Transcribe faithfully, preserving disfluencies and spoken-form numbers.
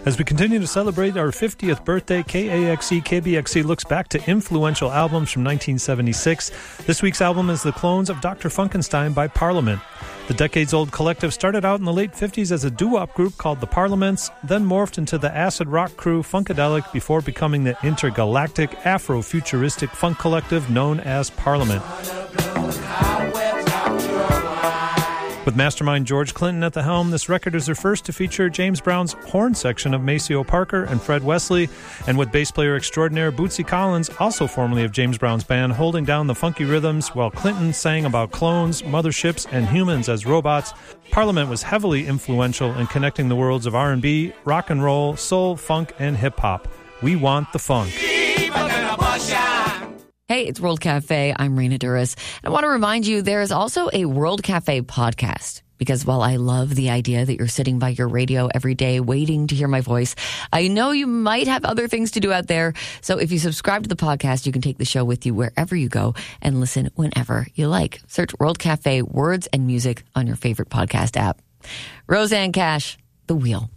As we continue to celebrate our fiftieth birthday, K A X E K B X C looks back to influential albums from nineteen seventy-six. This week's album is The Clones of Doctor Funkenstein by Parliament. The decades-old collective started out in the late fifties as a doo-wop group called The Parliaments, then morphed into the acid rock crew Funkadelic before becoming the intergalactic Afro-futuristic funk collective known as Parliament. With mastermind George Clinton at the helm, this record is their first to feature James Brown's horn section of Maceo Parker and Fred Wesley, and with bass player extraordinaire Bootsy Collins, also formerly of James Brown's band, holding down the funky rhythms while Clinton sang about clones, motherships, and humans as robots. Parliament was heavily influential in connecting the worlds of R and B, rock and roll, soul, funk, and hip-hop. We want the funk. Hey, it's World Cafe. I'm Rena Duras. I want to remind you there is also a World Cafe podcast, because while I love the idea that you're sitting by your radio every day waiting to hear my voice, I know you might have other things to do out there. So if you subscribe to the podcast, you can take the show with you wherever you go and listen whenever you like. Search World Cafe Words and Music on your favorite podcast app. Roseanne Cash, The Wheel.